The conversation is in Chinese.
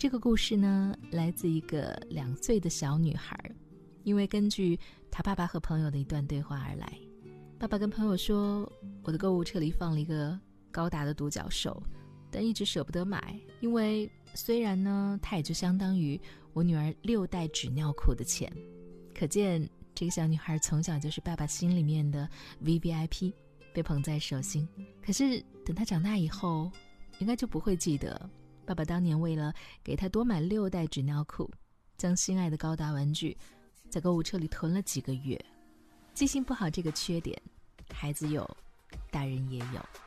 这个故事呢，来自一个2岁的小女孩，因为根据她爸爸和朋友的一段对话而来。爸爸跟朋友说，我的购物车里放了一个高达的独角兽，但一直舍不得买，因为虽然呢，它也就相当于我女儿6袋纸尿裤的钱。可见这个小女孩从小就是爸爸心里面的 VVIP， 被捧在手心。可是等她长大以后，应该就不会记得爸爸当年为了给她多买6袋纸尿裤，将心爱的高达玩具在购物车里囤了几个月。记性不好这个缺点，孩子有，大人也有。